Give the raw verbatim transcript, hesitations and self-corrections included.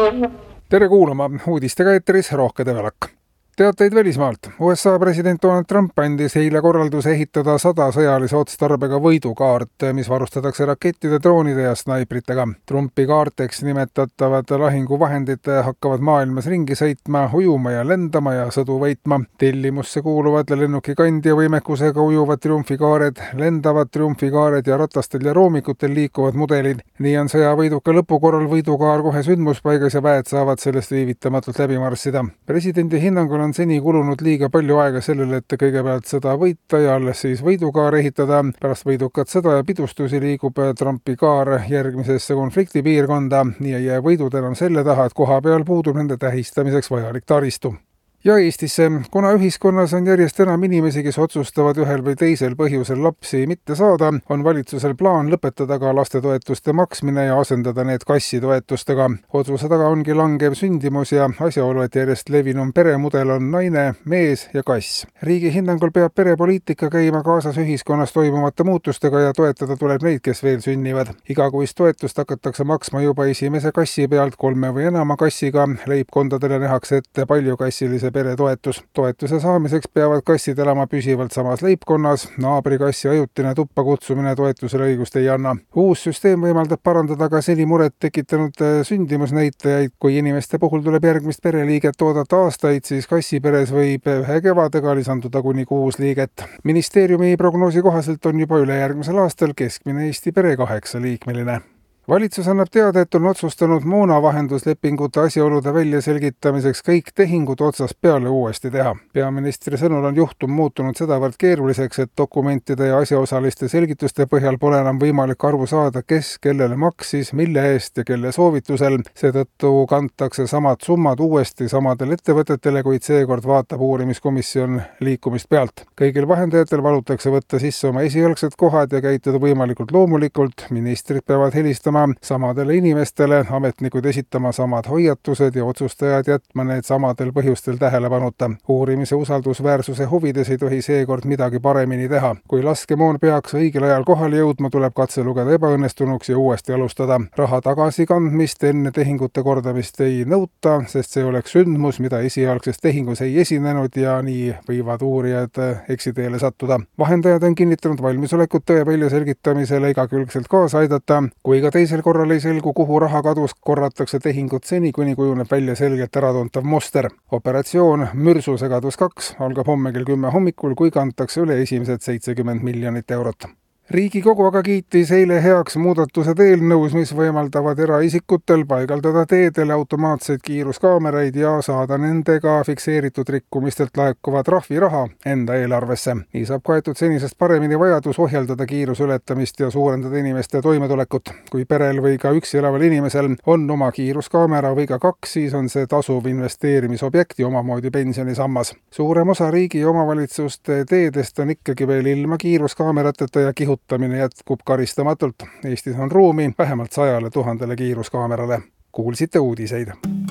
Tere kuulama, uudistega eetris Rohke Develak. Teateid välismaalt. U S A president Donald Trump andis eile korralduse ehitada sada sõjalise otstarbega võidukaart, mis varustatakse rakettide, droonide ja snaipritega. Trumpi kaarteks nimetatavad lahinguvahendid hakkavad maailmas ringi sõitma, ujuma ja lendama ja sõdu võitma. Tellimusse kuuluvad lennukikandja võimekusega ujuvad triumfikaared, lendavad triumfikaared ja ratastel ja roomikutel liikuvad mudelid. Nii on sõjavõiduka lõpu korral võidukaar kohe sündmuspaigas ja väed saavad sellest viivitamatult läbi marssida. Presidendi hinnangul on seni kulunud liiga palju aega sellele, et kõigepealt sõda võita ja alles siis võidukaar ehitada. Pärast võidukat sõda ja pidustusi liigub Trumpi kaar järgmisesse konfliktipiirkonda, nii ei jää võidud enam selle taha, et koha peal puudub nende tähistamiseks vajalik taristu. Ja Eestisse, kuna ühiskonnas on järjest enam inimesi, kes otsustavad ühel või teisel põhjusel lapsi mitte saada, on valitsusel plaan lõpetada ka lastetoetuste maksmine ja asendada need kassitoetustega. Otsuse taga ongi langev sündimus ja asjaolu, et järjest levinum peremudel on naine, mees ja kass. Riigi hinnangul peab perepoliitika käima kaasas ühiskonnas toimuvate muutustega ja toetada tuleb neid, kes veel sünnivad. Igakuist toetust hakatakse maksma juba esimese kassi pealt kolme või enama kassiga. Leibkondadele nähakse ette paljukassilise peretoetus. Toetuse saamiseks peavad kassid elama püsivalt samas leibkonnas. Naabrikassi ajutine tuppa kutsumine toetusele õigust ei anna. Uus süsteem võimaldab parandada ka seni muret tekitanud sündimusnäitajaid. Kui inimeste puhul tuleb järgmist pereliiget oodata aastaid, siis kassiperes võib ühe kevadega lisanduda kuni kuus liiget. Ministeeriumi prognoosi kohaselt on juba üle järgmisel aastal keskmine Eesti pere kaheksa liikmeline. Valitsus annab teada, et on otsustanud moonavahenduslepingute asjaolude väljaselgitamiseks kõik tehingud otsast peale uuesti teha. Peaministri sõnul on juhtum muutunud sedavõrd keeruliseks, et dokumentide ja asjaosaliste selgituste põhjal pole enam võimalik aru saada, kes kellele maksis, mille eest ja kelle soovitusel. Seetõttu kantakse samad summad uuesti samadel ettevõtetele, kuid seekord vaatab uurimiskomisjon liikumist pealt. Kõigil vahendajatel valutakse võtta sisse oma esialgsed kohad ja käituda võimalikult loomulikult. Ministrid peavad helistama samadele inimestele, ametnikud esitama samad hoiatused ja otsustajad jätma need samadel põhjustel tähelepanuta. Uurimise usaldusväärsuse huvides ei tohi seekord midagi paremini teha. Kui laskemoon peaks õigel ajal kohale jõudma, tuleb katse lugeda ebaõnnestunuks ja uuesti alustada. Raha tagasikandmist enne tehingute kordamist ei nõuta, sest see oleks sündmus, mida esialgses tehingus ei esinenud ja nii võivad uurijad eksiteele sattuda. Vahendajad on kinnitanud valmisolekut tõe väljaselgitamisele igakülgselt kaasa aidata, kui ka teisel Teisel korral ei selgu, kuhu raha kadus, korratakse tehingut seni, kuni kujuneb välja selgelt äratuntav muster. Operatsioon Mürsusegadus kaks algab homme kell kümme hommikul, kui kantakse üle esimesed seitsekümmend miljonit eurot. Riigikogu aga kiitis eile heaks muudatused eelnõus, mis võimaldavad eraisikutel paigaldada teedele automaatseid kiiruskaameraid ja saada nendega fikseeritud rikkumistelt laekuva trahviraha enda eelarvesse. Nii saab kaetud senisest paremini vajadus ohjeldada kiirusületamist ja suurendada inimeste toimetulekut. Kui perel või ka üksi elaval inimesel on oma kiiruskaamera või ka kaks, siis on see tasuv investeerimisobjekt ja omamoodi pensionisammas. Suurem osa riigi ja omavalitsuste teedest on ikkagi veel ilma kiiruskaamerateta ja kihut jätkub karistamatult. Eestis on ruumi vähemalt sajale tuhandele kiiruskaamerale. Kuulsite uudiseid.